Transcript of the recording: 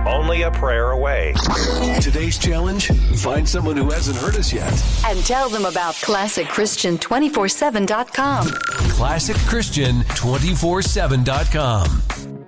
only a prayer away. Today's challenge, find someone who hasn't heard us yet. And tell them about ClassicChristian247.com. ClassicChristian247.com.